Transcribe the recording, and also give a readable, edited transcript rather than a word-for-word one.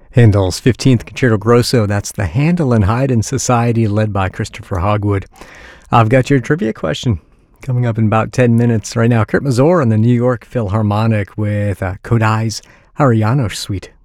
Handel's 15th Concerto Grosso, that's the Handel and Haydn Society led by Christopher Hogwood. I've got your trivia question coming up in about 10 minutes. Right now, Kurt Mazor and the New York Philharmonic with Kodai's Hariano Suite.